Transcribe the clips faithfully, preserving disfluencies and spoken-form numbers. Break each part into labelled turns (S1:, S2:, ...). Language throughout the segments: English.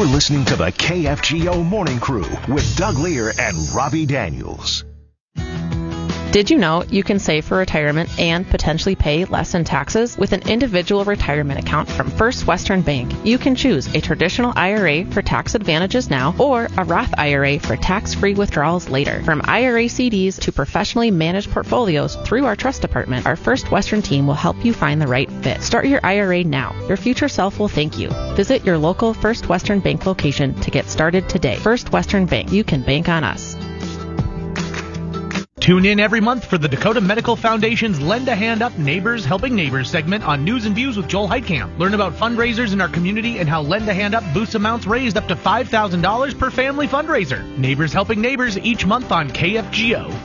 S1: You're listening to the K F G O Morning Crew with Doug Lear and Robbie Daniels.
S2: Did you know you can save for retirement and potentially pay less in taxes with an individual retirement account from First Western Bank? You can choose a traditional I R A for tax advantages now or a Roth I R A for tax-free withdrawals later. From I R A C Ds to professionally managed portfolios through our trust department, our First Western team will help you find the right fit. Start your I R A now. Your future self will thank you. Visit your local First Western Bank location to get started today. First Western Bank. You can bank on us.
S3: Tune in every month for the Dakota Medical Foundation's Lend a Hand Up Neighbors Helping Neighbors segment on News and Views with Joel Heitkamp. Learn about fundraisers in our community and how Lend a Hand Up boosts amounts raised up to five thousand dollars per family fundraiser. Neighbors Helping Neighbors each month on K F G O.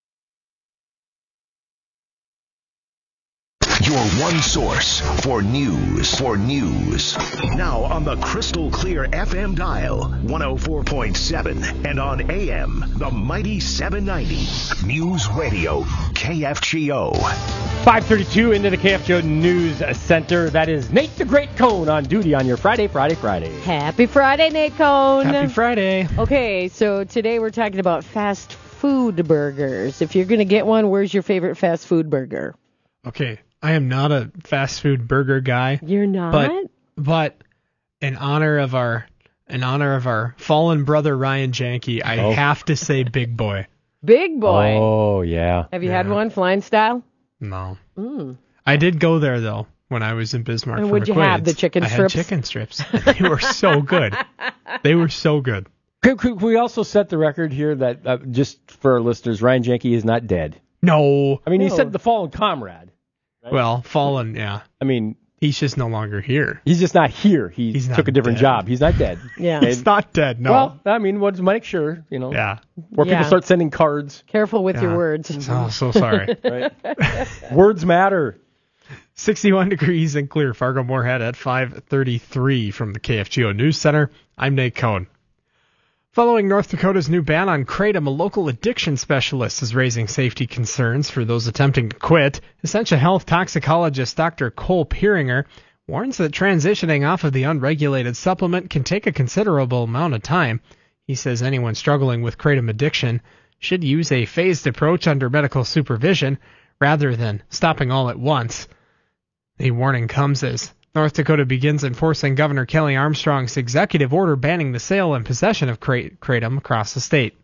S1: Your one source for news. For news. Now on the crystal clear F M dial, one oh four point seven, and on A M, the mighty seven ninety. News Radio, K F G O.
S4: five thirty-two into the K F G O News Center. That is Nate the Great Cone on duty on your Friday, Friday, Friday.
S5: Happy Friday, Nate Cone.
S4: Happy Friday.
S5: Okay, so today we're talking about fast food burgers. If you're going to get one, where's your favorite fast food burger?
S6: Okay. I am not a fast food burger guy.
S5: You're not?
S6: But, but in honor of our in honor of our fallen brother Ryan Janke, I oh. have to say Big Boy.
S5: Big Boy.
S4: Oh, yeah.
S5: Have you
S6: yeah.
S5: had one flying style?
S6: No.
S5: Mm.
S6: I did go there though when I was in Bismarck.
S5: And
S6: for
S5: what'd you
S6: McQuaid's.
S5: have? The chicken
S6: I
S5: strips?
S6: I had chicken strips. They were so good. They were so good.
S4: Could, could we also set the record here that uh, just for our listeners, Ryan Janke is not dead?
S6: No.
S4: I mean,
S5: no.
S4: he said the fallen comrade. Right?
S6: Well, fallen, yeah.
S4: I mean,
S6: he's just no longer here.
S4: He's just not here. He
S6: he's
S4: took a different
S6: dead.
S4: job. He's not dead.
S5: Yeah.
S6: He's not dead, no.
S4: Well, I mean, what's Mike sure, you know.
S6: Yeah.
S4: Where
S5: yeah.
S4: people start sending cards.
S5: Careful with
S6: yeah.
S5: your words.
S6: Oh, so sorry.
S4: Right? Words matter.
S6: sixty-one degrees and clear. Fargo Moorhead at five thirty-three from the K F G O News Center. I'm Nate Cohn. Following North Dakota's new ban on kratom, a local addiction specialist is raising safety concerns for those attempting to quit. Essentia Health toxicologist Doctor Cole Pieringer warns that transitioning off of the unregulated supplement can take a considerable amount of time. He says anyone struggling with kratom addiction should use a phased approach under medical supervision rather than stopping all at once. The warning comes as North Dakota begins enforcing Governor Kelly Armstrong's executive order banning the sale and possession of kratom across the state.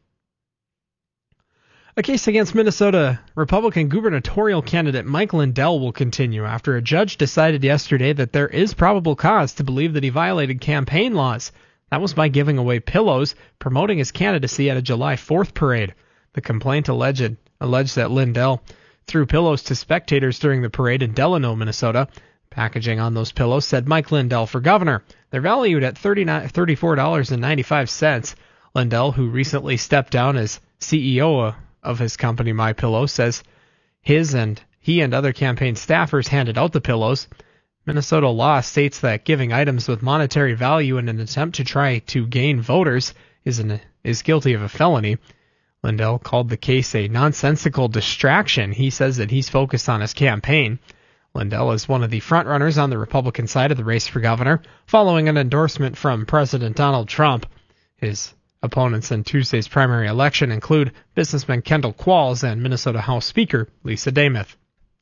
S6: A case against Minnesota Republican gubernatorial candidate Mike Lindell will continue after a judge decided yesterday that there is probable cause to believe that he violated campaign laws. That was by giving away pillows promoting his candidacy at a July fourth parade. The complaint alleged, alleged that Lindell threw pillows to spectators during the parade in Delano, Minnesota. Packaging on those pillows said Mike Lindell for governor. They're valued at thirty-four dollars and ninety-five cents. Lindell, who recently stepped down as C E O of his company MyPillow, says his and he and other campaign staffers handed out the pillows. Minnesota law states that giving items with monetary value in an attempt to try to gain voters is an, is guilty of a felony. Lindell called the case a nonsensical distraction. He says that he's focused on his campaign. Lindell is one of the frontrunners on the Republican side of the race for governor, following an endorsement from President Donald Trump. His opponents in Tuesday's primary election include businessman Kendall Qualls and Minnesota House Speaker Lisa Demuth.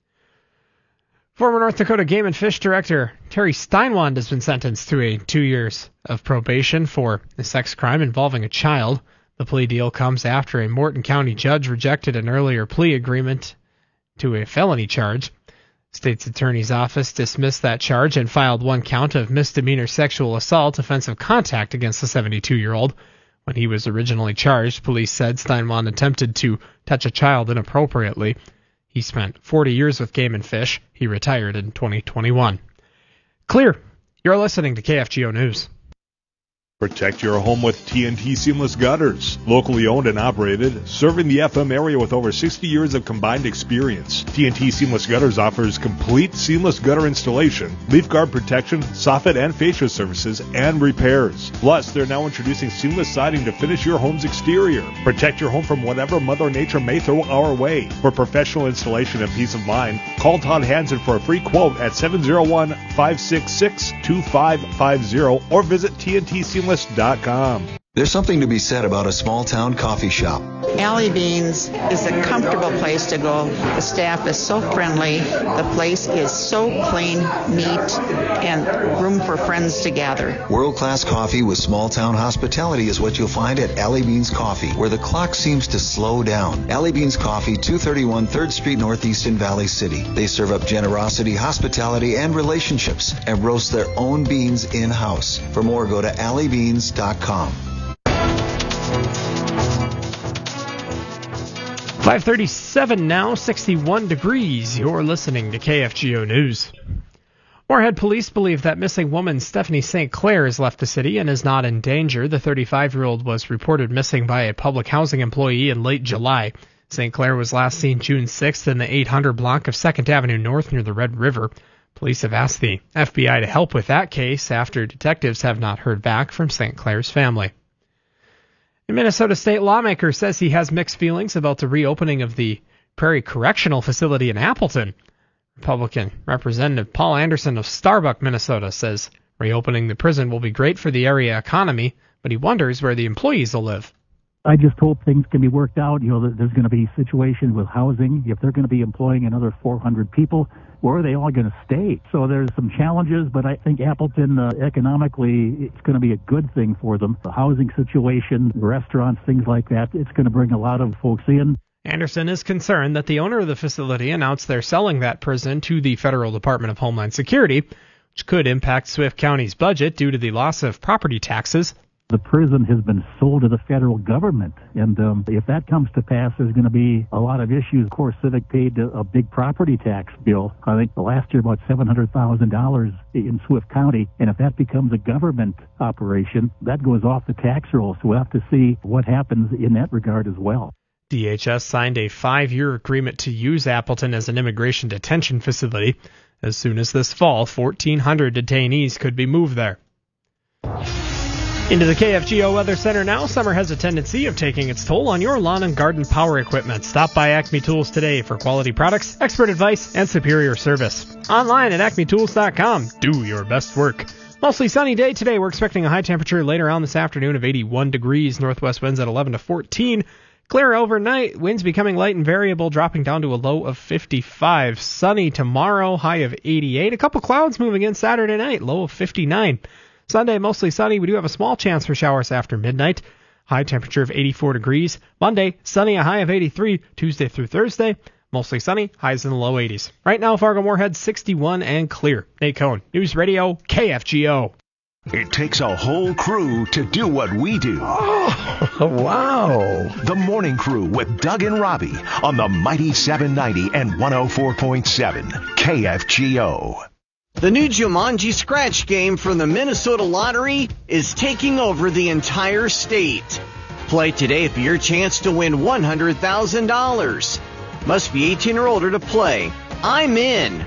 S6: Former North Dakota Game and Fish Director Terry Steinwand has been sentenced to a two years of probation for a sex crime involving a child. The plea deal comes after a Morton County judge rejected an earlier plea agreement to a felony charge. State's Attorney's Office dismissed that charge and filed one count of misdemeanor sexual assault offensive contact against the seventy-two-year-old. When he was originally charged, police said Steinwand attempted to touch a child inappropriately. He spent forty years with Game and Fish. He retired in twenty twenty-one. Clear. You're listening to K F G O News.
S7: Protect your home with T N T Seamless Gutters. Locally owned and operated, serving the F M area with over sixty years of combined experience. T N T Seamless Gutters offers complete seamless gutter installation, leaf guard protection, soffit and fascia services, and repairs. Plus, they're now introducing seamless siding to finish your home's exterior. Protect your home from whatever Mother Nature may throw our way. For professional installation and peace of mind, call Todd Hansen for a free quote at seven oh one, five six six, two five five zero or visit T N T Seamless seamless dot com.
S8: There's something to be said about a small-town coffee shop.
S9: Alley Beans is a comfortable place to go. The staff is so friendly. The place is so clean, neat, and room for friends to gather.
S8: World-class coffee with small-town hospitality is what you'll find at Alley Beans Coffee, where the clock seems to slow down. Alley Beans Coffee, two thirty-one third Street Northeast in Valley City. They serve up generosity, hospitality, and relationships, and roast their own beans in-house. For more, go to alley beans dot com.
S6: five thirty-seven now, sixty-one degrees. You're listening to K F G O News. Moorhead police believe that missing woman Stephanie Saint Clair has left the city and is not in danger. The thirty-five-year-old was reported missing by a public housing employee in late July. Saint Clair was last seen June sixth in the eight hundred block of second Avenue North near the Red River. Police have asked the F B I to help with that case after detectives have not heard back from Saint Clair's family. A Minnesota state lawmaker says he has mixed feelings about the reopening of the Prairie Correctional Facility in Appleton. Republican Representative Paul Anderson of Starbuck, Minnesota, says reopening the prison will be great for the area economy, but he wonders where the employees will live.
S10: I just hope things can be worked out. You know, that there's going to be situations with housing. If they're going to be employing another four hundred people, where are they all going to stay? So there's some challenges, but I think Appleton, uh, economically, it's going to be a good thing for them. The housing situation, restaurants, things like that, it's going to bring a lot of folks in.
S6: Anderson is concerned that the owner of the facility announced they're selling that prison to the Federal Department of Homeland Security, which could impact Swift County's budget due to the loss of property taxes.
S10: The prison has been sold to the federal government, and um, if that comes to pass, there's going to be a lot of issues. Of course, Civic paid a, a big property tax bill, I think the last year about seven hundred thousand dollars in Swift County, and if that becomes a government operation, that goes off the tax roll, so we'll have to see what happens in that regard as well.
S6: D H S signed a five-year agreement to use Appleton as an immigration detention facility. As soon as this fall, fourteen hundred detainees could be moved there. Into the K F G O Weather Center now. Summer has a tendency of taking its toll on your lawn and garden power equipment. Stop by Acme Tools today for quality products, expert advice, and superior service. Online at acme tools dot com. Do your best work. Mostly sunny day today. We're expecting a high temperature later on this afternoon of eighty-one degrees. Northwest winds at eleven to fourteen. Clear overnight. Winds becoming light and variable, dropping down to a low of fifty-five. Sunny tomorrow, high of eighty-eight. A couple clouds moving in Saturday night, low of fifty-nine. Sunday, mostly sunny. We do have a small chance for showers after midnight. High temperature of eighty-four degrees. Monday, sunny, a high of eighty-three. Tuesday through Thursday, mostly sunny, highs in the low eighties. Right now, Fargo-Moorhead, sixty-one and clear. Nate Cohn, News Radio, K F G O.
S1: It takes a whole crew to do what we do.
S4: Oh, wow.
S1: The Morning Crew with Doug and Robbie on the Mighty seven ninety and one oh four point seven K F G O.
S11: The new Jumanji Scratch game from the Minnesota Lottery is taking over the entire state. Play today for your chance to win one hundred thousand dollars. Must be eighteen or older to play. I'm in.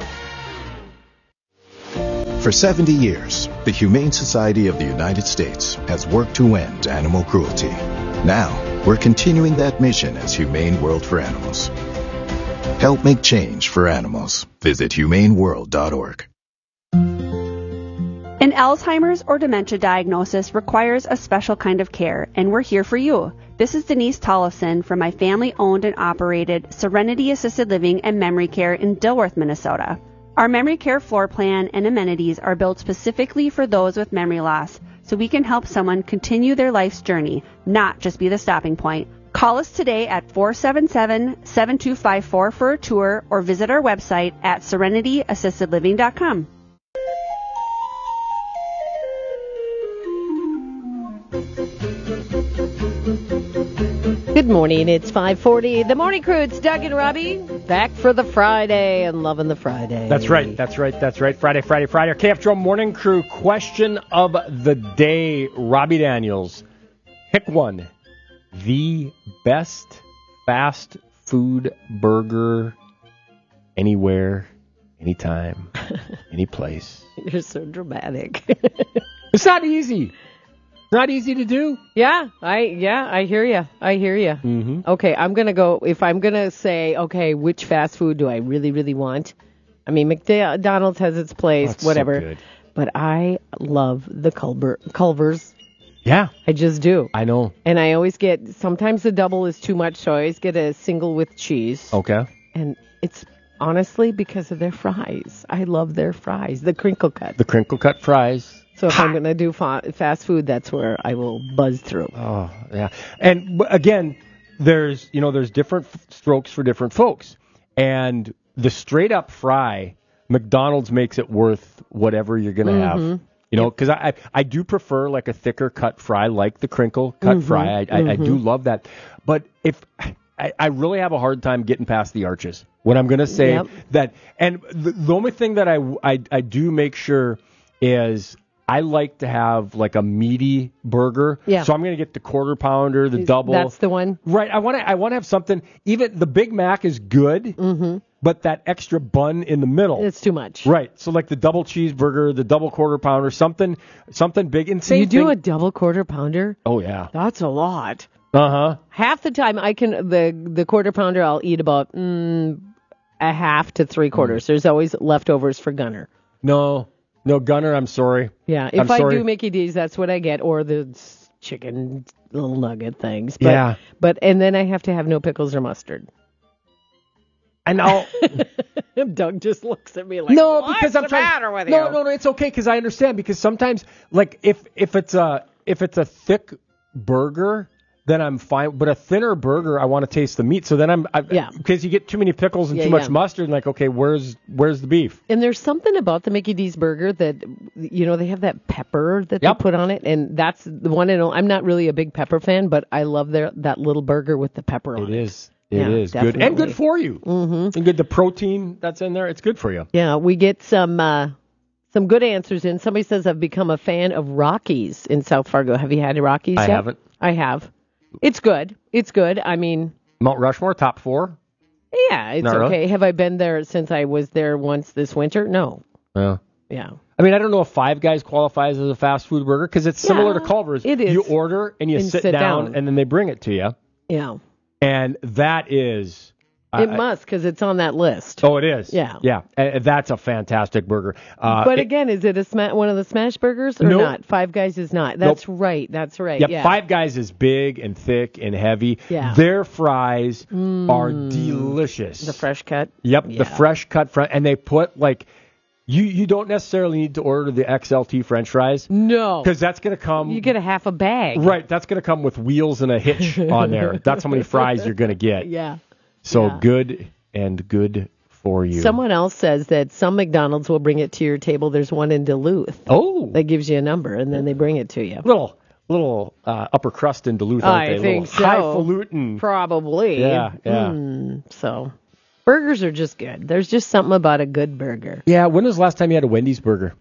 S12: For seventy years, the Humane Society of the United States has worked to end animal cruelty. Now, we're continuing that mission as Humane World for Animals. Help make change for animals. Visit humane world dot org.
S13: An Alzheimer's or dementia diagnosis requires a special kind of care, and we're here for you. This is Denise Tollefson from my family-owned and operated Serenity Assisted Living and Memory Care in Dilworth, Minnesota. Our memory care floor plan and amenities are built specifically for those with memory loss, so we can help someone continue their life's journey, not just be the stopping point. Call us today at four seven seven, seven two five four for a tour or visit our website at serenity assisted living dot com.
S5: Good morning. It's five forty. The Morning Crew. It's Doug and Robbie. Back for the Friday and loving the Friday.
S4: That's right. That's right. That's right. Friday, Friday, Friday. Our K F G O Morning Crew question of the day. Robbie Daniels. Pick one. The best fast food burger anywhere, anytime, any place.
S5: You're so dramatic.
S4: It's not easy. Not easy to do.
S5: Yeah, I yeah, I hear you. I hear you.
S4: Mm-hmm.
S5: Okay, I'm going to go, if I'm going to say, okay, which fast food do I really, really want? I mean, McDonald's has its place,
S4: oh,
S5: whatever.
S4: So good.
S5: But I love the Culver, Culver's
S4: Yeah.
S5: I just do.
S4: I know.
S5: And I always get, sometimes the double is too much, so I always get a single with cheese.
S4: Okay.
S5: And it's honestly because of their fries. I love their fries, the crinkle cut.
S4: The crinkle cut fries.
S5: So if I'm going to do fa- fast food, that's where I will buzz through.
S4: Oh, yeah. And w- again, there's, you know, there's different f- strokes for different folks. And the straight up fry, McDonald's makes it worth whatever you're going to
S5: Mm-hmm.
S4: have. You know, because I, I I do prefer like a thicker cut fry, like the crinkle cut
S5: Mm-hmm.
S4: fry. I, I, I do
S5: Mhm.
S4: love that. But if I, I really have a hard time getting past the arches when I'm going to say
S5: Yep.
S4: that. And the, the only thing that I, I, I do make sure is I like to have like a meaty burger.
S5: Yeah.
S4: So I'm going to get the quarter pounder, the double.
S5: That's the one.
S4: Right. I want to I want to have something. Even the Big Mac is good,
S5: Mm-hmm.
S4: but that extra bun in the middle.
S5: It's too much.
S4: Right. So like the double cheeseburger, the double quarter pounder, something something big. And same
S5: You do
S4: thing-
S5: a double quarter pounder?
S4: Oh yeah.
S5: That's a lot.
S4: Uh huh.
S5: Half the time I can, the, the quarter pounder, I'll eat about mm, a half to three quarters. There's always leftovers for Gunner.
S4: No. No, Gunner, I'm sorry.
S5: Yeah, if
S4: I'm
S5: I
S4: sorry.
S5: do Mickey D's, that's what I get, or the s- chicken little nugget things. But,
S4: Yeah.
S5: But and then I have to have no pickles or mustard.
S4: And I'll
S5: Doug just looks at me like,
S4: no,
S5: what's
S4: because I'm
S5: the
S4: trying.
S5: matter with
S4: no,
S5: you?
S4: no, no, it's okay because I understand because sometimes like if if it's a if it's a thick burger, then I'm fine. But a thinner burger, I want to taste the meat. So then I'm I,
S5: Yeah.
S4: because you get too many pickles and
S5: Yeah,
S4: too much
S5: yeah.
S4: mustard. And like, okay, where's where's the beef?
S5: And there's something about the Mickey D's burger that, you know, they have that pepper that
S4: Yep.
S5: they put on it, and that's the one and only. I'm not really a big pepper fan, but I love their that little burger with the pepper on it.
S4: It is. It
S5: Yeah,
S4: is good and
S5: definitely.
S4: good for you. Mm-hmm. And good the protein that's in there. It's good for you.
S5: Yeah, we get some uh, some good answers in. Somebody says I've become a fan of Rockies in South Fargo. Have you had Rockies
S4: I
S5: yet?
S4: haven't.
S5: I have. It's good. It's good. I mean,
S4: Mount Rushmore top four.
S5: yeah, it's
S4: Not really?
S5: okay. Have I been there since I was there once this winter? No.
S4: Yeah.
S5: Yeah.
S4: I mean, I don't know if Five Guys qualifies as a fast food burger because it's similar
S5: Yeah,
S4: to Culver's.
S5: it is.
S4: You order and you
S5: And
S4: sit,
S5: sit
S4: down,
S5: down.
S4: and then they bring it to you.
S5: Yeah.
S4: And that is.
S5: It
S4: I-
S5: must because it's on that list.
S4: Oh, it is.
S5: Yeah.
S4: Yeah. Uh, that's a fantastic burger. Uh,
S5: but
S4: it-
S5: again, is it a sma- one of the smash burgers or
S4: Nope.
S5: not? Five Guys is not. That's right. That's right.
S4: Yep,
S5: yeah.
S4: Five Guys is big and thick and heavy.
S5: Yeah.
S4: Their fries are delicious.
S5: The fresh cut.
S4: Yep,
S5: Yeah.
S4: the fresh cut front, and they put like you you don't necessarily need to order the X L T French fries
S5: No.
S4: because that's going to come
S5: You get a half a bag.
S4: right. That's going to come with wheels and a hitch on there. That's how many fries you're going to get.
S5: Yeah.
S4: So
S5: Yeah.
S4: good and good for you.
S5: Someone else says that some McDonald's will bring it to your table. There's one in Duluth
S4: oh,
S5: that gives you a number, and then they bring it to you.
S4: little little uh, upper crust in Duluth, aren't
S5: I
S4: they?
S5: think
S4: little
S5: so.
S4: Highfalutin.
S5: Probably.
S4: Yeah, yeah.
S5: Mm, so, burgers are just good. There's just something about a good burger.
S4: Yeah. When was the last time you had a Wendy's burger?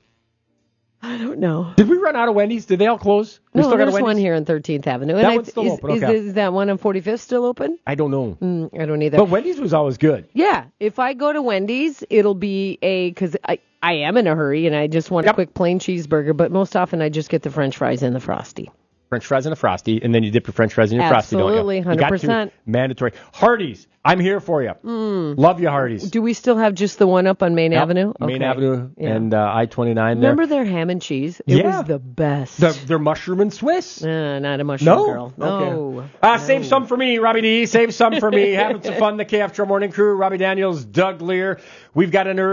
S5: I don't know.
S4: Did we run out of Wendy's? Did they all close? We
S5: No,
S4: still got a
S5: there's
S4: Wendy's?
S5: one here on thirteenth Avenue.
S4: That
S5: I-
S4: one's still
S5: is,
S4: open,
S5: is-
S4: okay.
S5: Is, that one on forty-fifth still open?
S4: I don't know.
S5: Mm, I don't either.
S4: But Wendy's was always good.
S5: Yeah, if I go to Wendy's, it'll be a, because I, I am in a hurry and I just want a
S4: Yep.
S5: quick plain cheeseburger, but most often I just get the French fries and the Frosty.
S4: French fries and a Frosty, and then you dip your French fries in your Frosty, don't
S5: Absolutely,
S4: you?
S5: one hundred percent.
S4: You got to. Mandatory. Hardee's, I'm here for you.
S5: Mm.
S4: Love you, Hardee's.
S5: Do we still have just the one up on Main
S4: Yep.
S5: Avenue?
S4: Main
S5: Okay.
S4: Avenue
S5: Yeah.
S4: and uh, I twenty-nine there.
S5: Remember their ham and cheese? It
S4: Yeah.
S5: was the best.
S4: The, their mushroom and Swiss?
S5: Uh, not a mushroom
S4: No?
S5: girl. No.
S4: Okay. Uh, Save some for me, Robbie D. Save some for me. Having some fun. The K F Show Morning Crew, Robbie Daniels, Doug Lear. We've got an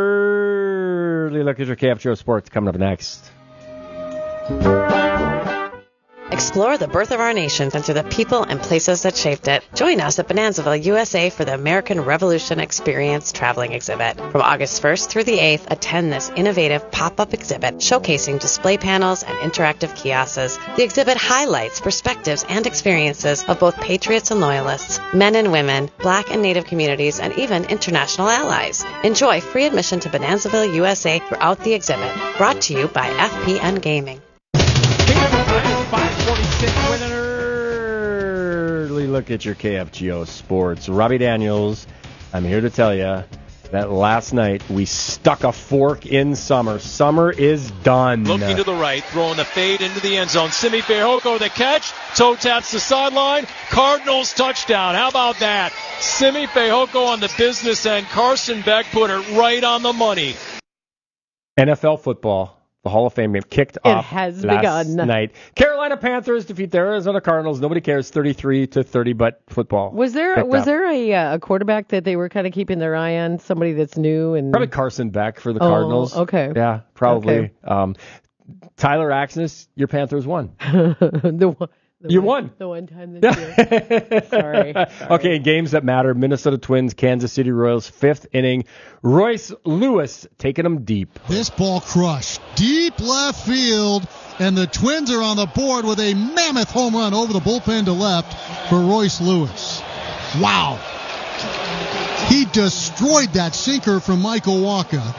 S4: early look at your K F Show Sports coming up next.
S14: Explore the birth of our nation and through the people and places that shaped it. Join us at Bonanzaville, U S A for the American Revolution Experience Traveling Exhibit. From August first through the eighth, attend this innovative pop-up exhibit showcasing display panels and interactive kiosks. The exhibit highlights perspectives and experiences of both patriots and loyalists, men and women, Black and Native communities, and even international allies. Enjoy free admission to Bonanzaville, U S A throughout the exhibit. Brought to you by F P N Gaming.
S4: five forty-six with an early look at your K F G O Sports. Robbie Daniels, I'm here to tell you that last night we stuck a fork in summer. Summer is done.
S15: Looking to the right, throwing the fade into the end zone. Simi Fehoko the catch. Toe taps the sideline. Cardinals touchdown. How about that? Simi Fehoko on the business end. Carson Beck put it right on the money.
S4: N F L football. The Hall of Fame game kicked
S5: It
S4: off
S5: has
S4: last
S5: begun.
S4: night. Carolina Panthers defeat the Arizona Cardinals. Nobody cares, thirty-three to thirty, but football.
S5: Was there
S4: picked
S5: was
S4: up.
S5: there a uh, a quarterback that they were kind of keeping their eye on? Somebody that's new and
S4: Probably Carson Beck for the
S5: Oh,
S4: Cardinals.
S5: okay.
S4: Yeah, probably.
S5: Okay.
S4: Um, Tyler Axness, your Panthers won.
S5: the one, the
S4: You
S5: one,
S4: won.
S5: the one time this year. Sorry, sorry.
S4: Okay, games that matter. Minnesota Twins, Kansas City Royals, fifth inning. Royce Lewis taking them deep.
S16: This ball crushed deep left field, and the Twins are on the board with a mammoth home run over the bullpen to left for Royce Lewis. Wow. He destroyed that sinker from Michael Wacha,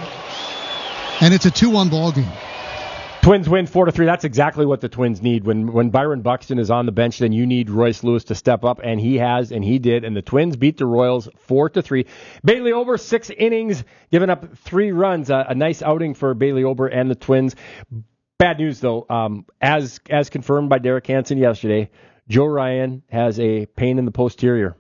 S16: and it's a two one ball game.
S4: Twins win four to three. That's exactly what the Twins need. When when Byron Buxton is on the bench, then you need Royce Lewis to step up, and he has, and he did. And the Twins beat the Royals four to three. Bailey Ober, six innings, giving up three runs. Uh, a nice outing for Bailey Ober and the Twins. Bad news though, um, as as confirmed by Derek Hansen yesterday, Joe Ryan has a pain in the posterior.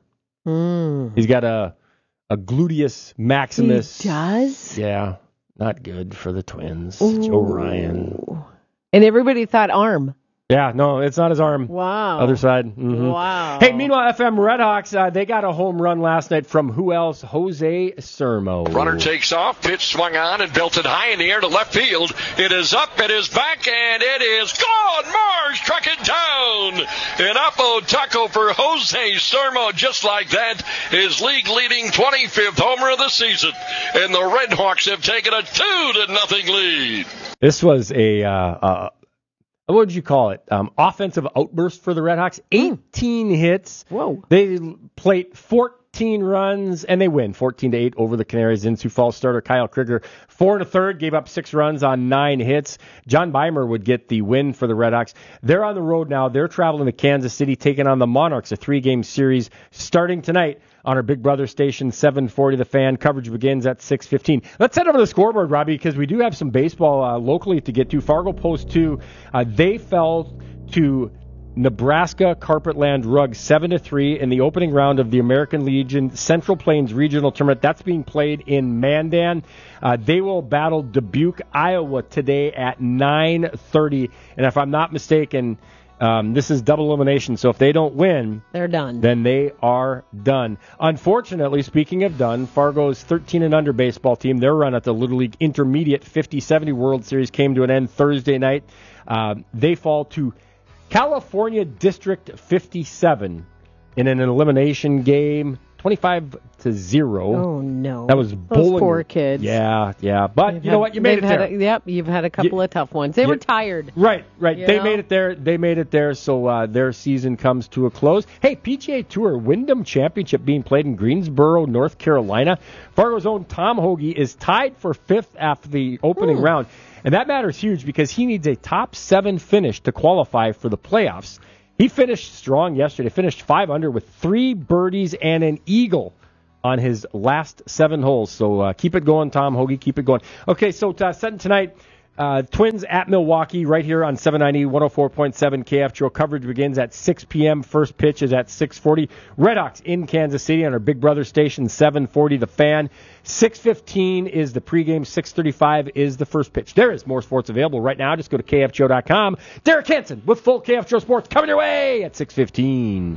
S5: Mm.
S4: He's got a a gluteus maximus.
S5: He does?
S4: Yeah, not good for the Twins.
S5: Ooh.
S4: Joe Ryan.
S5: And everybody thought arm.
S4: Yeah, no, it's not his arm.
S5: Wow.
S4: Other side. Mm-hmm.
S5: Wow.
S4: Hey, meanwhile, F M Redhawks, uh, they got a home run last night from who else? Jose Sermo.
S17: Runner takes off, pitch swung on and belted high in the air to left field. It is up, it is back, and it is gone. Mars struck it down. An Oppo taco for Jose Sermo, just like that. His league-leading twenty-fifth homer of the season. And the Redhawks have taken a two to nothing lead.
S4: This was a, uh, uh, what would you call it? Um, offensive outburst for the Redhawks. eighteen mm. hits.
S5: Whoa.
S4: They plate fourteen runs, and they win fourteen to eight over the Canaries. In Sioux Falls starter Kyle Krieger, four and a third, gave up six runs on nine hits. John Beimer would get the win for the Redhawks. They're on the road now. They're traveling to Kansas City, taking on the Monarchs, a three-game series starting tonight on our Big Brother station, seven forty The Fan. Coverage begins at six fifteen. Let's head over to the scoreboard, Robbie, because we do have some baseball uh, locally to get to. Fargo Post two, uh, they fell to Nebraska Carpetland Rug seven to three in the opening round of the American Legion Central Plains Regional Tournament. That's being played in Mandan. Uh, they will battle Dubuque, Iowa today at nine thirty. And if I'm not mistaken, Um, this is double elimination, so if they don't win,
S5: they're done.
S4: Then they are done. Unfortunately, speaking of done, Fargo's thirteen and under baseball team, their run at the Little League Intermediate fifty seventy World Series came to an end Thursday night. Uh, they fall to California District fifty-seven in an elimination game, twenty-five to zero.
S5: Oh, no.
S4: That was
S5: Those
S4: bowling.
S5: poor kids.
S4: Yeah, yeah. But
S5: They've
S4: you know
S5: had-
S4: what? You made it
S5: they've had
S4: there.
S5: a- yep, you've had a couple
S4: You-
S5: of tough ones. They
S4: you-
S5: were tired.
S4: Right, right.
S5: You
S4: They
S5: know?
S4: made it there. They made it there. So uh, their season comes to a close. Hey, P G A Tour Wyndham Championship being played in Greensboro, North Carolina. Fargo's own Tom Hoagie is tied for fifth after the opening
S5: Hmm.
S4: round. And that matters huge because he needs a top seven finish to qualify for the playoffs. He finished strong yesterday, finished five under with three birdies and an eagle on his last seven holes. So uh, keep it going, Tom Hoagie. Keep it going. Okay, so uh, setting tonight, uh, Twins at Milwaukee right here on seven ninety, one oh four point seven K F G O. Coverage begins at six p.m. First pitch is at six forty. Redhawks in Kansas City on our Big Brother station, seven forty The Fan. six fifteen is the pregame. six thirty-five is the first pitch. There is more sports available right now. Just go to K F G O dot com. Derek Hansen with full K F G O Sports coming your way at six fifteen.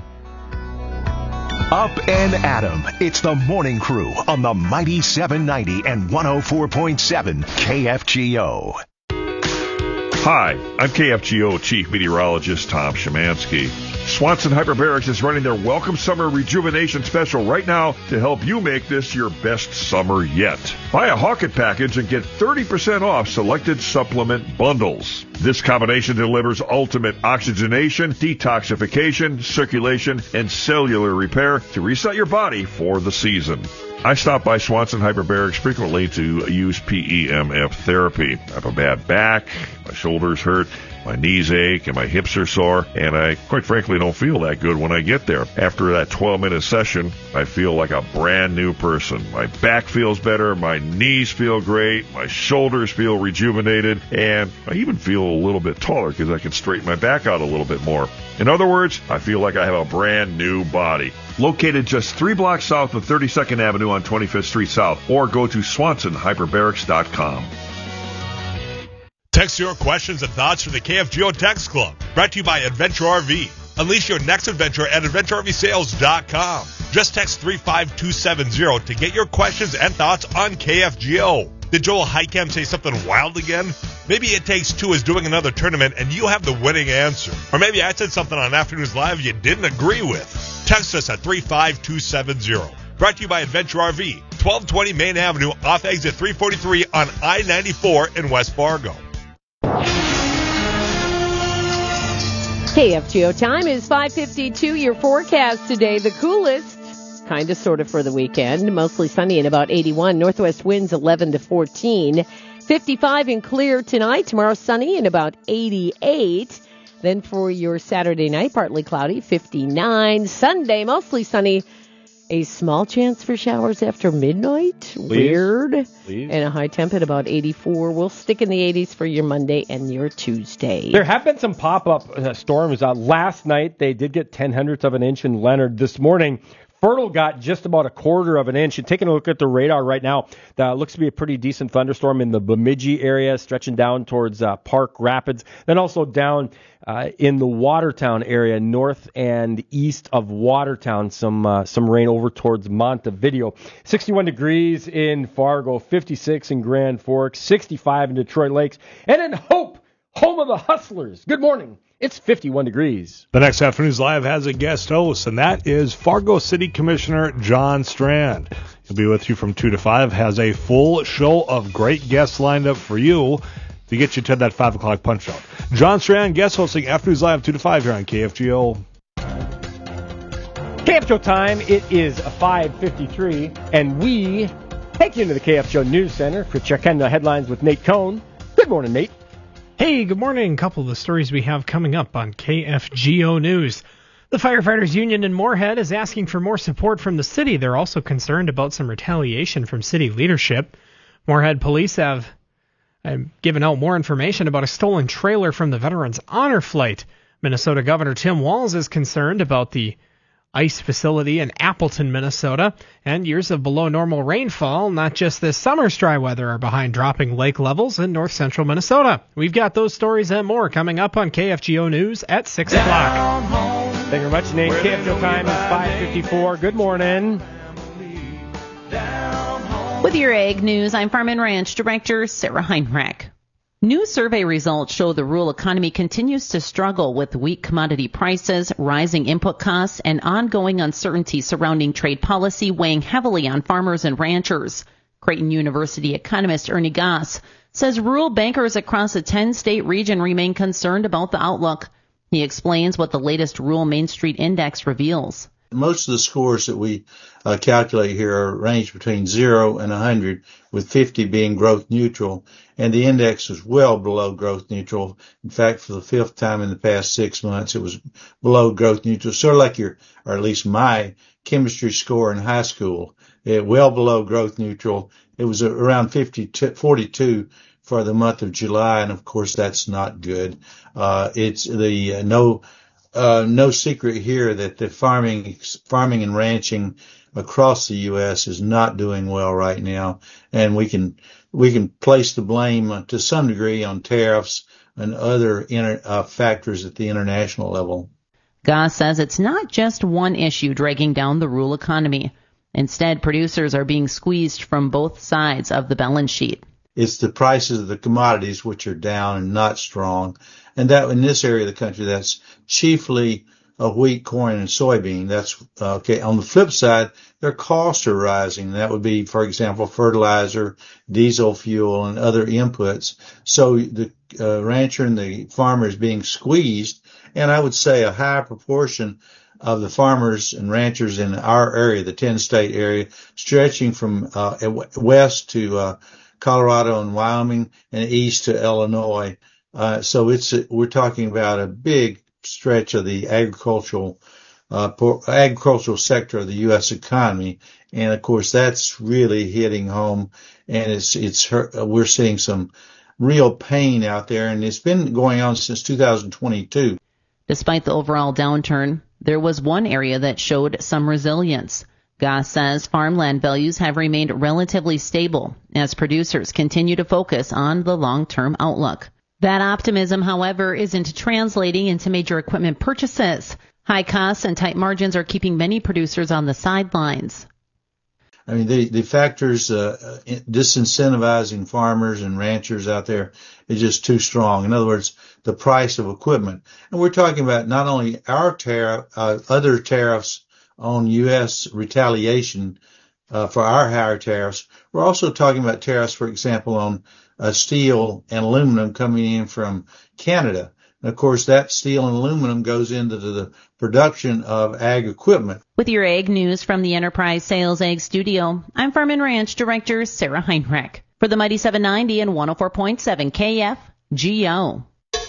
S1: Up and Adam. It's the morning crew on the mighty seven ninety and one oh four point seven K F G O.
S18: Hi, I'm K F G O Chief Meteorologist Tom Szymanski. Swanson Hyperbarics is running their Welcome Summer Rejuvenation Special right now to help you make this your best summer yet. Buy a Hawkett package and get thirty percent off selected supplement bundles. This combination delivers ultimate oxygenation, detoxification, circulation, and cellular repair to reset your body for the season. I stop by Swanson Hyperbarics frequently to use P E M F therapy. I have a bad back, my shoulders hurt, my knees ache, and my hips are sore, and I, quite frankly, don't feel that good when I get there. After that twelve-minute session, I feel like a brand new person. My back feels better, my knees feel great, my shoulders feel rejuvenated, and I even feel a little bit taller because I can straighten my back out a little bit more. In other words, I feel like I have a brand new body. Located just three blocks south of thirty-second Avenue on twenty-fifth Street South, or go to Swanson Hyperbarics dot com.
S19: Text your questions and thoughts for the K F G O Text Club. Brought to you by Adventure R V. Unleash your next adventure at adventure r v sales dot com. Just text three five two seven zero to get your questions and thoughts on K F G O. Did Joel Heitkamp say something wild again? Maybe It Takes Two is doing another tournament and you have the winning answer. Or maybe I said something on Afternoons Live you didn't agree with. Text us at three five two seven zero. Brought to you by Adventure R V, twelve twenty Main Avenue off exit three forty-three on I ninety-four in West Fargo.
S5: K F G O time is five fifty-two. Your forecast today, the coolest, kind of sort of for the weekend. Mostly sunny and about eighty-one. Northwest winds eleven to fourteen. fifty-five and clear tonight. Tomorrow sunny and about eighty-eight. Then for your Saturday night, partly cloudy, fifty-nine. Sunday, mostly sunny. A small chance for showers after midnight.
S4: Please.
S5: Weird.
S4: Please.
S5: And a high temp at about eighty-four. We'll stick in the eighties for your Monday and your Tuesday.
S4: There have been some pop-up uh, storms. Uh, last night, they did get ten hundredths of an inch in Leonard. This morning, Fertile got just about a quarter of an inch. And taking a look at the radar right now, that looks to be a pretty decent thunderstorm in the Bemidji area, stretching down towards uh, Park Rapids. Then also down uh, in the Watertown area, north and east of Watertown, some uh, some rain over towards Montevideo. sixty-one degrees in Fargo, fifty-six in Grand Forks, sixty-five in Detroit Lakes. And in Hope, home of the Hustlers. Good morning. It's fifty-one degrees.
S7: The next Afternoons Live has a guest host, and that is Fargo City Commissioner John Strand. He'll be with you from two to five, has a full show of great guests lined up for you to get you to that five o'clock punch out. John Strand, guest hosting Afternoons Live two to five here on K F G O.
S4: K F G O time, it is five fifty-three, and we take you into the K F G O News Center for check in the headlines with Nate Cohn. Good morning, Nate.
S6: Hey, good morning. A couple of the stories we have coming up on K F G O News. The Firefighters Union in Moorhead is asking for more support from the city. They're also concerned about some retaliation from city leadership. Moorhead police have uh, given out more information about a stolen trailer from the Veterans Honor Flight. Minnesota Governor Tim Walz is concerned about the ICE facility in Appleton, Minnesota, and years of below normal rainfall, not just this summer's dry weather, are behind dropping lake levels in north central Minnesota. We've got those stories and more coming up on K F G O News at six o'clock.
S4: Thank you very much, Nate. K F G O time is five fifty-four. Good morning.
S20: With your Ag News, I'm Farm and Ranch Director Sarah Heinrich. New survey results show the rural economy continues to struggle with weak commodity prices, rising input costs, and ongoing uncertainty surrounding trade policy weighing heavily on farmers and ranchers. Creighton University economist Ernie Goss says rural bankers across the ten-state region remain concerned about the outlook. He explains what the latest Rural Main Street Index reveals.
S21: Most of the scores that we uh, calculate here are ranged between zero and one hundred, with fifty being growth neutral, and the index was well below growth neutral. In fact, for the fifth time in the past six months, it was below growth neutral, sort of like your, or at least my, chemistry score in high school. It well below growth neutral. It was around fifty, forty-two for the month of July, and of course that's not good. Uh, it's the uh, no. Uh, no secret here that the farming, farming and ranching across the U S is not doing well right now, and we can we can place the blame to some degree on tariffs and other inter, uh, factors at the international level.
S20: Goss says it's not just one issue dragging down the rural economy. Instead, producers are being squeezed from both sides of the balance sheet.
S21: It's the prices of the commodities which are down and not strong. And that in this area of the country, that's chiefly uh, wheat, corn, and soybean. That's uh, okay. On the flip side, their costs are rising. That would be, for example, fertilizer, diesel fuel, and other inputs. So the uh, rancher and the farmer is being squeezed. And I would say a high proportion of the farmers and ranchers in our area, the ten-state area, stretching from uh, west to uh, Colorado and Wyoming and east to Illinois. Uh, so it's a, we're talking about a big stretch of the agricultural uh, por- agricultural sector of the U S economy, and of course that's really hitting home. And it's it's hurt, uh, we're seeing some real pain out there, and it's been going on since two thousand twenty-two.
S20: Despite the overall downturn, there was one area that showed some resilience. Goss says farmland values have remained relatively stable as producers continue to focus on the long-term outlook. That optimism, however, isn't translating into major equipment purchases. High costs and tight margins are keeping many producers on the sidelines.
S21: I mean, the, the factors uh, disincentivizing farmers and ranchers out there is just too strong. In other words, the price of equipment. And we're talking about not only our tariff, uh, other tariffs on U S retaliation uh, for our higher tariffs. We're also talking about tariffs, for example, on uh, steel and aluminum coming in from Canada. And of course, that steel and aluminum goes into the production of ag equipment.
S20: With your ag news from the Enterprise Sales Ag Studio, I'm Farm and Ranch Director Sarah Heinrich for the Mighty seven ninety and one oh four point seven K F G O.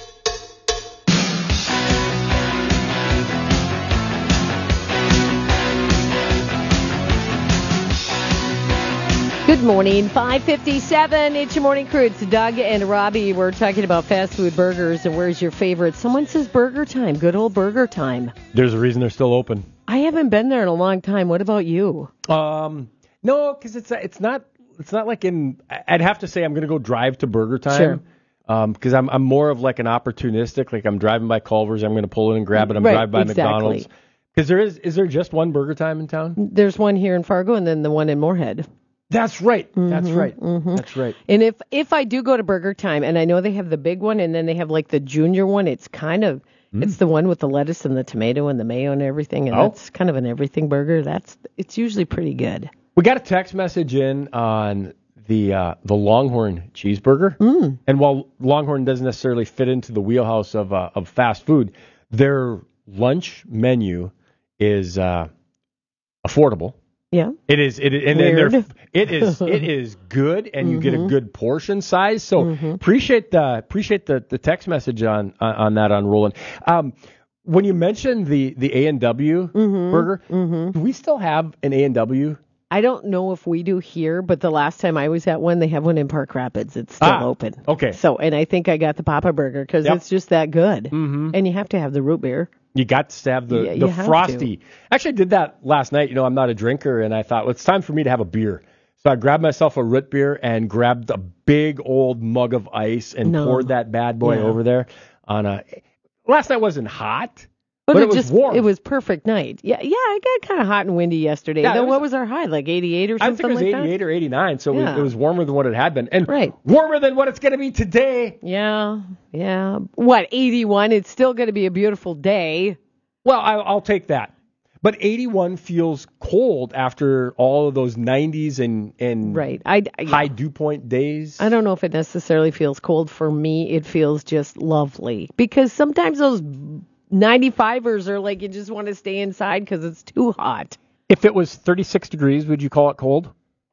S5: Good morning, five fifty-seven. It's your morning crew. It's Doug and Robbie. We're talking about fast food burgers and where's your favorite. Someone says Burger Time. Good old Burger Time.
S4: There's a reason they're still open.
S5: I haven't been there in a long time. What about you?
S4: Um, no, because it's it's not it's not like in. I'd have to say I'm going to go drive to Burger Time.
S5: Sure.
S4: Um, because I'm I'm more of like an opportunistic. Like I'm driving by Culver's, I'm going to pull in and grab it. I'm
S5: right,
S4: driving by
S5: exactly.
S4: McDonald's. Because there is is there just one Burger Time in town?
S5: There's one here in Fargo and then the one in Moorhead.
S4: That's right.
S5: Mm-hmm,
S4: That's right.
S5: Mm-hmm.
S4: That's right.
S5: And if if I do go to Burger Time, and I know they have the big one, and then they have like the junior one, it's kind of mm. it's the one with the lettuce and the tomato and the mayo and everything, and
S4: oh.
S5: that's kind of an everything burger. That's it's usually pretty good.
S4: We got a text message in on the uh, the Longhorn cheeseburger,
S5: mm.
S4: and while Longhorn doesn't necessarily fit into the wheelhouse of uh, of fast food, their lunch menu is uh, affordable.
S5: Yeah,
S4: it is. It and
S5: Weird.
S4: they're, it is. It is good, and you
S5: mm-hmm.
S4: get a good portion size. So
S5: mm-hmm.
S4: appreciate the appreciate the, the text message on on that on Roland. Um, when you mentioned the the A and W
S5: mm-hmm.
S4: burger,
S5: mm-hmm.
S4: do we still have an A and W?
S5: I don't know if we do here, but the last time I was at one, they have one in Park Rapids. It's still
S4: ah,
S5: open.
S4: Okay.
S5: So, and I think I got the Papa Burger because
S4: yep.
S5: it's just that good.
S4: Mm-hmm.
S5: And you have to have the root beer.
S4: You got to have the,
S5: Yeah, you
S4: the
S5: have
S4: frosty.
S5: to.
S4: Actually, I did that last night. You know, I'm not a drinker, and I thought, well, it's time for me to have a beer. So I grabbed myself a root beer and grabbed a big old mug of ice and
S5: No.
S4: poured that bad boy
S5: Yeah.
S4: over there. On a last night wasn't hot, but,
S5: But,
S4: it,
S5: it,
S4: was
S5: just
S4: warm.
S5: it was perfect night. Yeah, yeah, I got kind of hot and windy yesterday.
S4: Yeah,
S5: Though,
S4: it was-
S5: what was our high? Like eighty-eight or
S4: I
S5: something
S4: think it was
S5: like
S4: eighty-eight
S5: that?
S4: or eighty-nine, so it,
S5: Yeah.
S4: was, it was warmer than what it had been, and
S5: Right.
S4: warmer than what it's going to be today.
S5: Yeah, yeah. What, eighty-one? It's still going to be a beautiful day.
S4: Well, I, I'll take that. But eighty-one feels cold after all of those nineties and, and
S5: Right. I, I,
S4: high dew point days.
S5: I don't know if it necessarily feels cold. For me, it feels just lovely. Because sometimes those ninety-fivers are like you just want to stay inside because it's too hot.
S4: If it was thirty-six degrees, would you call it cold?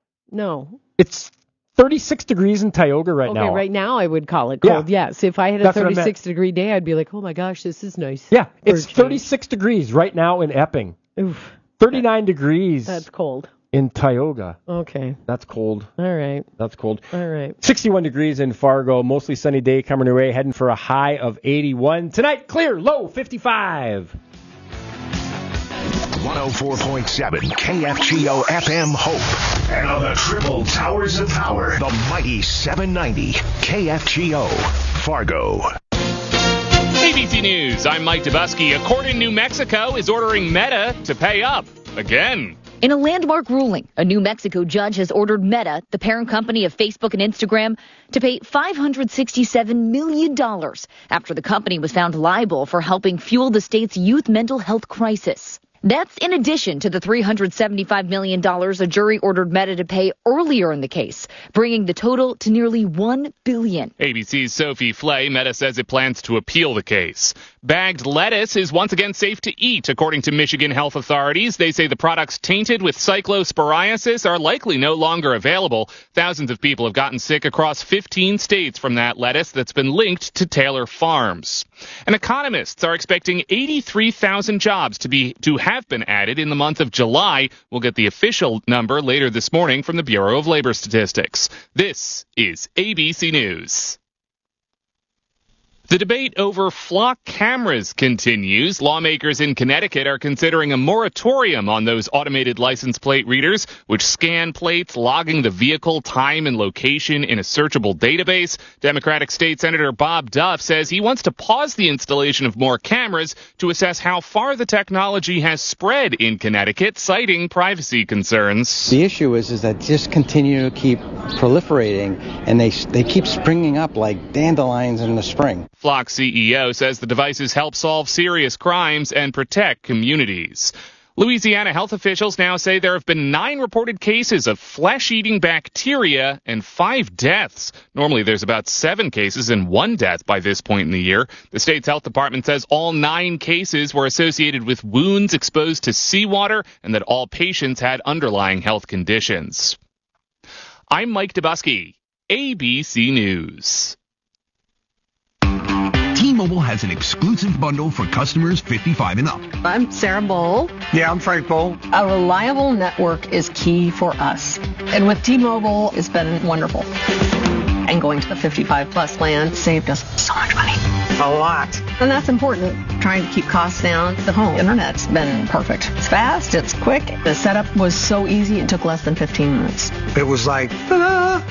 S5: No.
S4: It's thirty-six degrees in Tioga right
S5: okay,
S4: now.
S5: right now I would call it cold.
S4: Yeah.
S5: Yes. If I had a
S4: That's what I meant.
S5: thirty-six degree day, I'd be like, oh my gosh, this is nice.
S4: Yeah,
S5: For
S4: it's
S5: a change.
S4: thirty-six degrees right now in Epping.
S5: Oof.
S4: thirty-nine degrees
S5: That's cold.
S4: in Tioga.
S5: Okay.
S4: That's cold.
S5: All right.
S4: That's cold.
S5: All right.
S4: sixty-one degrees in Fargo. Mostly sunny day coming your way, heading for a high of eighty-one. Tonight, clear, low fifty-five.
S1: one oh four point seven K F G O F M Hope. And on the triple towers of power, the mighty seven ninety K F G O Fargo.
S2: A B C News, I'm Mike Dubusky. A court in New Mexico is ordering Meta to pay up again.
S22: In a landmark ruling, a New Mexico judge has ordered Meta, the parent company of Facebook and Instagram, to pay five hundred sixty-seven million dollars after the company was found liable for helping fuel the state's youth mental health crisis. That's in addition to the three hundred seventy-five million dollars a jury ordered Meta to pay earlier in the case, bringing the total to nearly one billion dollars.
S2: A B C's Sophie Flay, Meta says it plans to appeal the case. Bagged lettuce is once again safe to eat, according to Michigan health authorities. They say the products tainted with cyclosporiasis are likely no longer available. Thousands of people have gotten sick across fifteen states from that lettuce that's been linked to Taylor Farms. And economists are expecting eighty-three thousand jobs to be to have been added in the month of July. We'll get the official number later this morning from the Bureau of Labor Statistics. This is A B C News. The debate over flock cameras continues. Lawmakers in Connecticut are considering a moratorium on those automated license plate readers, which scan plates, logging the vehicle time and location in a searchable database. Democratic State Senator Bob Duff says he wants to pause the installation of more cameras to assess how far the technology has spread in Connecticut, citing privacy concerns.
S3: The issue is, is that just continue to keep proliferating, and they they keep springing up like dandelions in the spring.
S2: Flock C E O says the devices help solve serious crimes and protect communities. Louisiana health officials now say there have been nine reported cases of flesh-eating bacteria and five deaths. Normally there's about seven cases and one death by this point in the year. The state's health department says all nine cases were associated with wounds exposed to seawater and that all patients had underlying health conditions. I'm Mike Dubusky, A B C News.
S1: T-Mobile has an exclusive bundle for customers fifty-five and up.
S9: I'm Sarah Bowl.
S23: Yeah, I'm Frank Bowl.
S9: A reliable network is key for us. And with T-Mobile, it's been wonderful. And going to the fifty-five plus plan saved us so much money.
S23: A lot.
S9: And that's important. Trying to keep costs down. The home internet's been perfect. It's fast, it's quick. The setup was so easy, it took less than fifteen minutes.
S23: It was like, ta-da!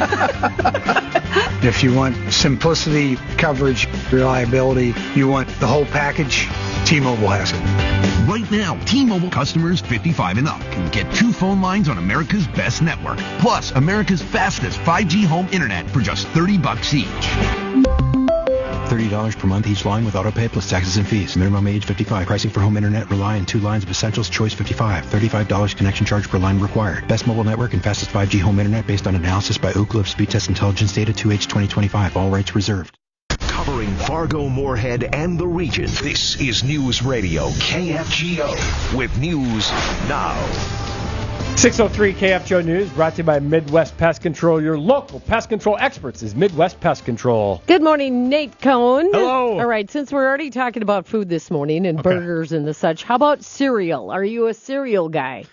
S23: If you want simplicity, coverage, reliability, you want the whole package, T-Mobile has it.
S1: Right now, T-Mobile customers fifty-five and up can get two phone lines on America's best network, plus America's fastest five G home internet for just thirty bucks each.
S24: thirty dollars per month each line with autopay plus taxes and fees. Minimum age fifty-five. Pricing for home internet rely on two lines of Essentials Choice fifty-five. thirty-five dollars connection charge per line required. Best mobile network and fastest five G home internet based on analysis by Oak Cliff Speed Test Intelligence Data two H twenty twenty-five. All rights reserved.
S1: Covering Fargo, Moorhead, and the region, this is News Radio K F G O with news now.
S4: six oh three K F G O News brought to you by Midwest Pest Control. Your local pest control experts is Midwest Pest Control.
S5: Good morning, Nate Cohn.
S4: Hello.
S5: All right, since we're already talking about food this morning and
S6: Okay.
S5: burgers and the such, how about cereal? Are you a cereal guy?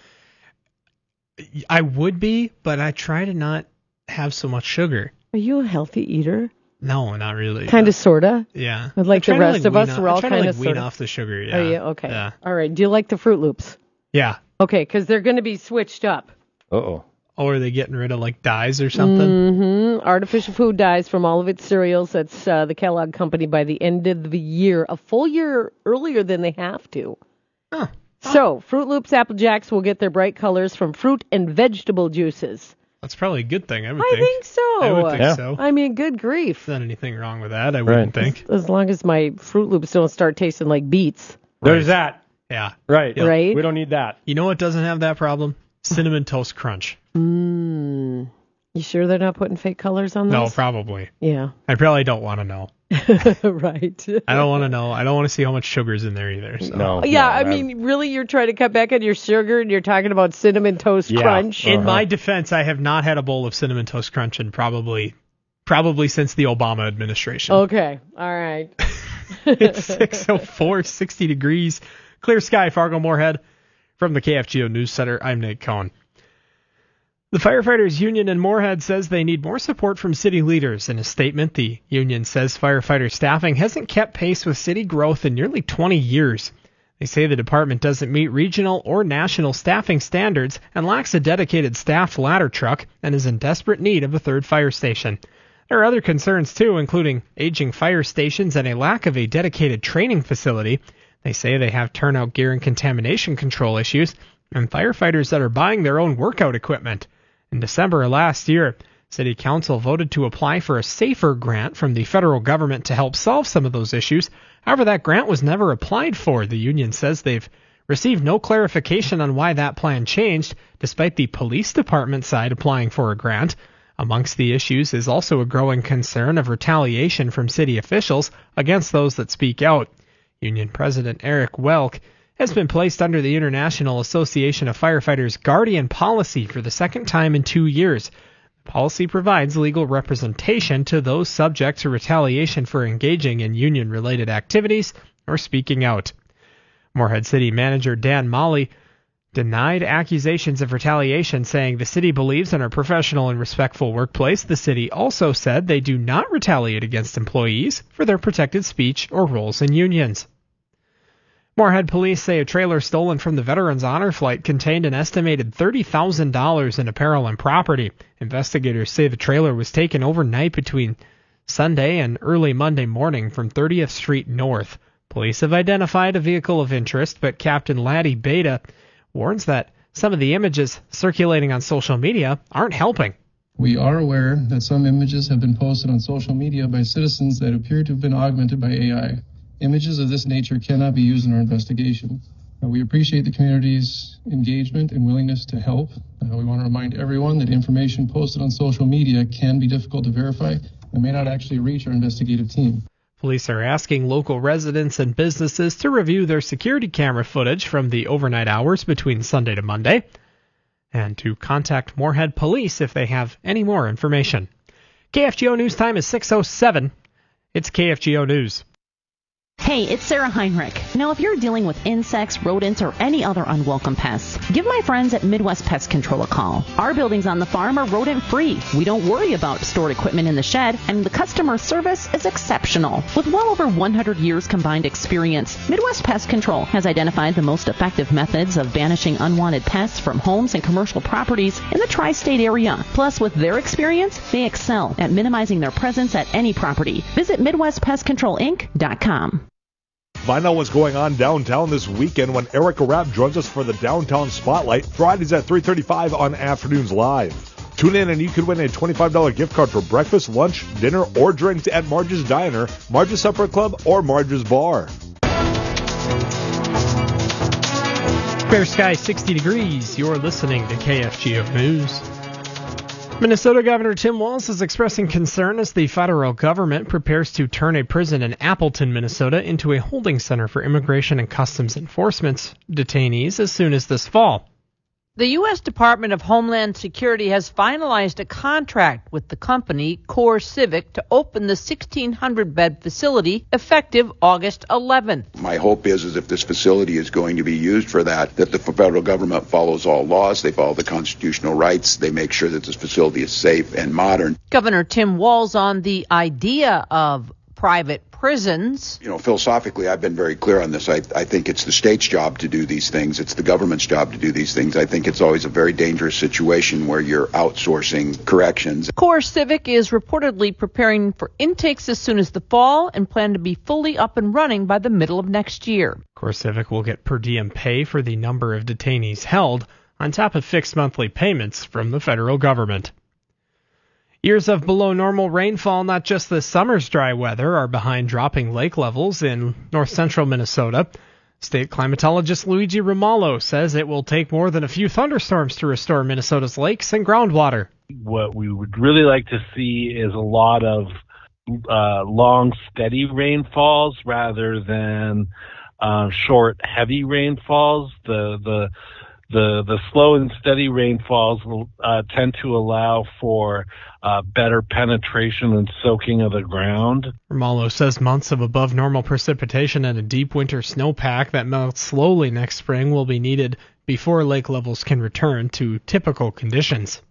S6: I would be, but I try to not have so much sugar.
S5: Are you a healthy eater?
S6: No, not really.
S5: Kind of, sorta?
S6: Yeah.
S5: But like
S6: I try
S5: the
S6: to,
S5: rest
S6: like,
S5: of
S6: wean
S5: us,
S6: off-
S5: we're
S6: I
S5: all
S6: try to,
S5: kind
S6: like,
S5: of
S6: wean
S5: sort of.
S6: off the sugar. Yeah.
S5: Are you? Okay.
S6: Yeah.
S5: All right. Do you like the Fruit Loops?
S6: Yeah.
S5: Okay, because they're going to be switched up.
S4: Uh-oh.
S6: Oh, are they getting rid of like dyes or something?
S5: Mm-hmm. Artificial food dyes from all of its cereals. That's uh, the Kellogg Company by the end of the year, a full year earlier than they have to.
S6: Huh.
S5: So, Fruit Loops Apple Jacks will get their bright colors from fruit and vegetable juices.
S6: That's probably a good thing, I would
S5: I
S6: think.
S5: think so.
S6: I would think
S4: Yeah.
S6: so.
S5: I mean, good grief.
S6: There's not anything wrong with that, I wouldn't
S4: Right.
S6: think.
S5: As long as my Fruit Loops don't start tasting like beets.
S4: There's that.
S6: Yeah.
S4: Right.
S6: Yeah.
S5: Right?
S4: We don't need that.
S6: You know what doesn't have that problem? Cinnamon Toast Crunch.
S5: Mmm. You sure they're not putting fake colors on
S6: No,
S5: those?
S6: probably.
S5: Yeah.
S6: I probably don't want to know.
S5: Right.
S6: I don't want to know. I don't want to see how much sugar's in there either. So.
S4: No.
S5: Yeah,
S4: no,
S5: I mean, really, you're trying to cut back on your sugar and you're talking about Cinnamon Toast
S4: Yeah.
S5: Crunch?
S6: In
S4: Uh-huh.
S6: my defense, I have not had a bowl of Cinnamon Toast Crunch in probably, probably since the Obama administration.
S5: Okay. All right.
S6: It's six oh four, sixty degrees. Clear sky, Fargo Moorhead. From the K F G O News Center, I'm Nate Cohn. The Firefighters Union in Moorhead says they need more support from city leaders. In a statement, the union says firefighter staffing hasn't kept pace with city growth in nearly twenty years. They say the department doesn't meet regional or national staffing standards and lacks a dedicated staffed ladder truck and is in desperate need of a third fire station. There are other concerns, too, including aging fire stations and a lack of a dedicated training facility. They say they have turnout gear and contamination control issues, and firefighters that are buying their own workout equipment. In December of last year, City Council voted to apply for a SAFER grant from the federal government to help solve some of those issues. However, that grant was never applied for. The union says they've received no clarification on why that plan changed, despite the police department side applying for a grant. Amongst the issues is also a growing concern of retaliation from city officials against those that speak out. Union President Eric Welk has been placed under the International Association of Firefighters Guardian Policy for the second time in two years. The policy provides legal representation to those subject to retaliation for engaging in union-related activities or speaking out. Moorhead City Manager Dan Molly denied accusations of retaliation, saying the city believes in a professional and respectful workplace. The city also said they do not retaliate against employees for their protected speech or roles in unions. Moorhead police say a trailer stolen from the Veterans Honor Flight contained an estimated thirty thousand dollars in apparel and property. Investigators say the trailer was taken overnight between Sunday and early Monday morning from thirtieth Street North. Police have identified a vehicle of interest, but Captain Laddie Beta warns that some of the images circulating on social media aren't helping.
S8: We are aware that some images have been posted on social media by citizens that appear to have been augmented by A I. Images of this nature cannot be used in our investigation. Uh, we appreciate the community's engagement and willingness to help. Uh, we want to remind everyone that information posted on social media can be difficult to verify and may not actually reach our investigative team.
S6: Police are asking local residents and businesses to review their security camera footage from the overnight hours between Sunday to Monday and to contact Moorhead Police if they have any more information. K F G O News time is six oh seven. It's K F G O News.
S20: Hey, it's Sarah Heinrich. Now, if you're dealing with insects, rodents, or any other unwelcome pests, give my friends at Midwest Pest Control a call. Our buildings on the farm are rodent-free. We don't worry about stored equipment in the shed, and the customer service is exceptional. With well over one hundred years combined experience, Midwest Pest Control has identified the most effective methods of banishing unwanted pests from homes and commercial properties in the tri-state area. Plus, with their experience, they excel at minimizing their presence at any property. Visit Midwest Pest Control Inc dot com.
S7: Find out what's going on downtown this weekend when Erica Rapp joins us for the Downtown Spotlight, Fridays at three thirty-five on Afternoons Live. Tune in and you could win a twenty-five dollars gift card for breakfast, lunch, dinner, or drinks at Marge's Diner, Marge's Supper Club, or Marge's Bar.
S6: Fair sky, sixty degrees. You're listening to K F G O News. Minnesota Governor Tim Walz is expressing concern as the federal government prepares to turn a prison in Appleton, Minnesota, into a holding center for Immigration and Customs Enforcement detainees as soon as this fall.
S10: The U S Department of Homeland Security has finalized a contract with the company Core Civic to open the sixteen hundred bed facility effective August eleventh.
S11: My hope is, is if this facility is going to be used for that, that the federal government follows all laws, they follow the constitutional rights, they make sure that this facility is safe and modern.
S10: Governor Tim Walz on the idea of private prisons.
S11: You know, philosophically, I've been very clear on this. I, I think it's the state's job to do these things. It's the government's job to do these things. I think it's always a very dangerous situation where you're outsourcing corrections.
S10: Core Civic is reportedly preparing for intakes as soon as the fall and plan to be fully up and running by the middle of next year.
S6: Core Civic will get per diem pay for the number of detainees held, on top of fixed monthly payments from the federal government. Years of below normal rainfall, not just this summer's dry weather, are behind dropping lake levels in north-central Minnesota. State climatologist Luigi Romalo says it will take more than a few thunderstorms to restore Minnesota's lakes and groundwater.
S12: What we would really like to see is a lot of uh, long, steady rainfalls rather than uh, short, heavy rainfalls. The the The the slow and steady rainfalls will uh, tend to allow for uh, better penetration and soaking of the ground.
S6: Romalo says months of above normal precipitation and a deep winter snowpack that melts slowly next spring will be needed before lake levels can return to typical conditions.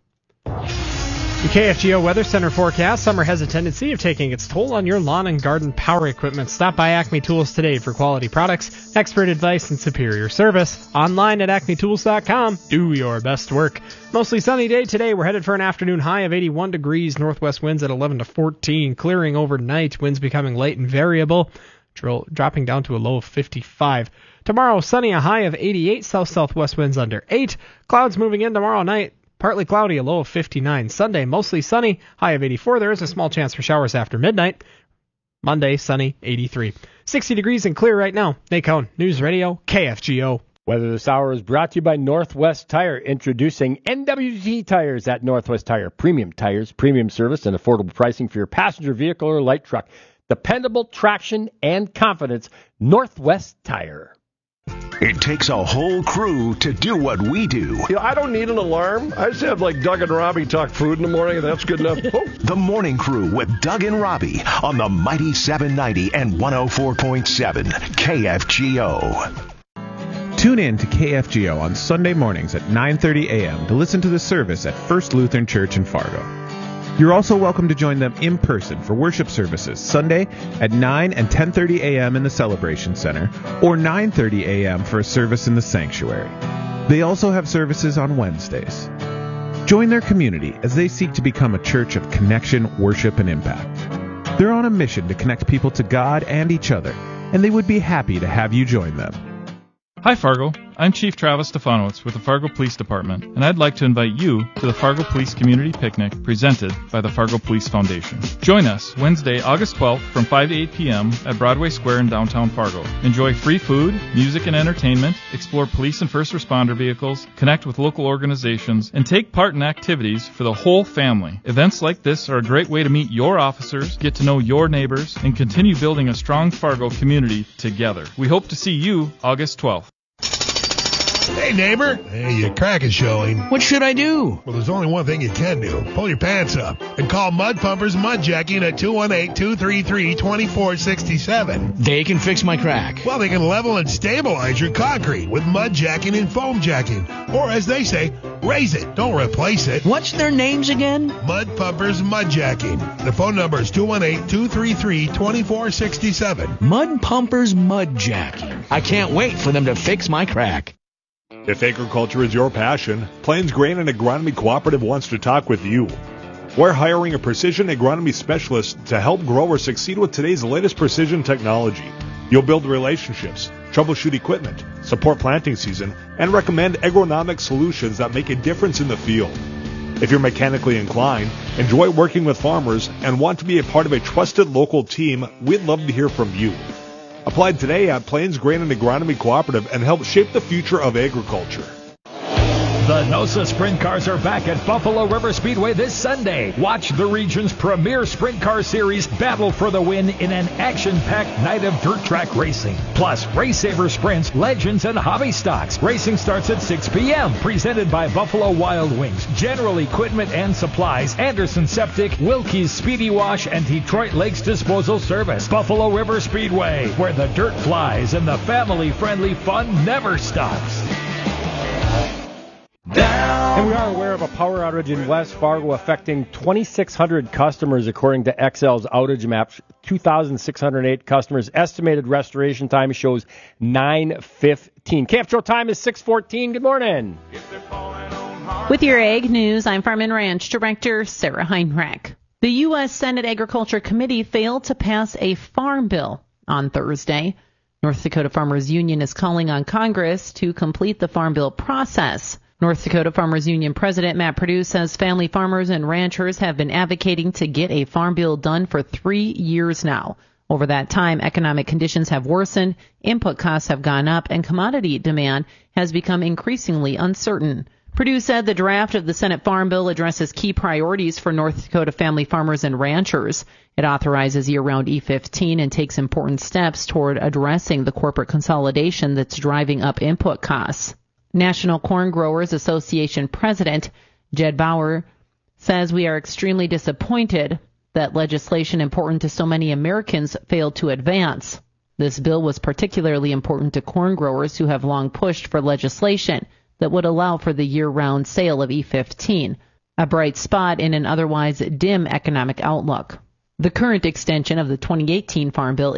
S6: The K F G O Weather Center forecast: summer has a tendency of taking its toll on your lawn and garden power equipment. Stop by Acme Tools today for quality products, expert advice, and superior service. Online at acme tools dot com. Do your best work. Mostly sunny day today. We're headed for an afternoon high of eighty-one degrees. Northwest winds at eleven to fourteen. Clearing overnight. Winds becoming light and variable, dropping down to a low of fifty-five. Tomorrow, sunny, a high of eighty-eight. South-southwest winds under eight. Clouds moving in tomorrow night. Partly cloudy, a low of fifty-nine. Sunday, mostly sunny, high of eighty-four. There is a small chance for showers after midnight. Monday, sunny, eighty-three. sixty degrees and clear right now. Nate Cohn, News Radio, K F G O.
S4: Weather this hour is brought to you by Northwest Tire, introducing N W T tires at Northwest Tire. Premium tires, premium service, and affordable pricing for your passenger vehicle or light truck. Dependable traction and confidence. Northwest Tire.
S1: It takes a whole crew to do what we do.
S25: You know, I don't need an alarm. I just have like Doug and Robbie talk food in the morning, and that's good enough. Oh.
S1: The Morning Crew with Doug and Robbie on the Mighty seven ninety and one oh four point seven K F G O.
S13: Tune in to K F G O on Sunday mornings at nine thirty a.m. to listen to the service at First Lutheran Church in Fargo. You're also welcome to join them in person for worship services Sunday at nine and ten thirty a.m. in the Celebration Center or nine thirty a.m. for a service in the sanctuary. They also have services on Wednesdays. Join their community as they seek to become a church of connection, worship, and impact. They're on a mission to connect people to God and each other, and they would be happy to have you join them.
S14: Hi Fargo, I'm Chief Travis Stefanowitz with the Fargo Police Department, and I'd like to invite you to the Fargo Police Community Picnic presented by the Fargo Police Foundation. Join us Wednesday, August twelfth from five to eight p.m. at Broadway Square in downtown Fargo. Enjoy free food, music and entertainment, explore police and first responder vehicles, connect with local organizations, and take part in activities for the whole family. Events like this are a great way to meet your officers, get to know your neighbors, and continue building a strong Fargo community together. We hope to see you August twelfth.
S15: Hey, neighbor. Hey, your crack is showing.
S16: What should I do?
S15: Well, there's only one thing you can do. Pull your pants up and call Mud Pumpers Mud Jacking at two one eight, two three three, two four six seven.
S16: They can fix my crack.
S15: Well, they can level and stabilize your concrete with mud jacking and foam jacking. Or, as they say, raise it. Don't replace it.
S16: What's their names again?
S15: Mud Pumpers Mud Jacking. The phone number is two one eight, two three three, two four six seven.
S16: Mud Pumpers Mud Jacking. I can't wait for them to fix my crack.
S7: If agriculture is your passion, Plains Grain and Agronomy Cooperative wants to talk with you. We're hiring a precision agronomy specialist to help growers succeed with today's latest precision technology. You'll build relationships, troubleshoot equipment, support planting season, and recommend agronomic solutions that make a difference in the field. If you're mechanically inclined, enjoy working with farmers, and want to be a part of a trusted local team, we'd love to hear from you. Apply today at Plains Grain and Agronomy Cooperative and help shape the future of agriculture.
S17: The NOSA Sprint Cars are back at Buffalo River Speedway this Sunday. Watch the region's premier sprint car series battle for the win in an action-packed night of dirt track racing. Plus, Race Saver Sprints, Legends, and Hobby Stocks. Racing starts at six p.m. Presented by Buffalo Wild Wings, General Equipment and Supplies, Anderson Septic, Wilkie's Speedy Wash, and Detroit Lakes Disposal Service. Buffalo River Speedway, where the dirt flies and the family-friendly fun never stops.
S4: And we are aware of a power outage in West Fargo affecting twenty-six hundred customers, according to X L's outage map. two thousand six hundred eight customers. Estimated restoration time shows nine fifteen. K F G O time is six fourteen. Good morning.
S20: With your Ag News, I'm Farm and Ranch Director Sarah Heinrich. The U S Senate Agriculture Committee failed to pass a farm bill on Thursday. North Dakota Farmers Union is calling on Congress to complete the farm bill process. North Dakota Farmers Union President Matt Perdue says family farmers and ranchers have been advocating to get a farm bill done for three years now. Over that time, economic conditions have worsened, input costs have gone up, and commodity demand has become increasingly uncertain. Perdue said the draft of the Senate Farm Bill addresses key priorities for North Dakota family farmers and ranchers. It authorizes year-round E fifteen and takes important steps toward addressing the corporate consolidation that's driving up input costs. National Corn Growers Association President Jed Bauer says we are extremely disappointed that legislation important to so many Americans failed to advance. This bill was particularly important to corn growers who have long pushed for legislation that would allow for the year-round sale of E fifteen, a bright spot in an otherwise dim economic outlook. The current extension of the twenty eighteen Farm Bill